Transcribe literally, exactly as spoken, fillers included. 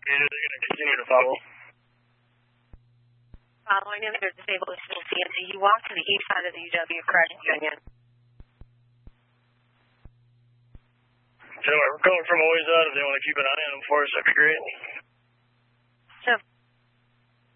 Yeah, they're going to continue to follow. Following him, they're disabled to C N C. You walk to the east side of the U W Credit Union. So we're coming from a ways out. If they want to keep an eye on them for us, that'd be great. So